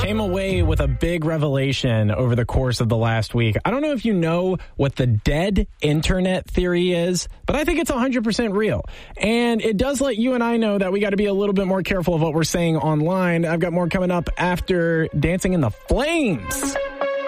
came away with a big revelation over the course of the last week. I don't know if you know what the dead internet theory is, but I think it's 100% real. And it does let you and I know that we got to be a little bit more careful of what we're saying online. I've got more coming up after Dancing in the Flames.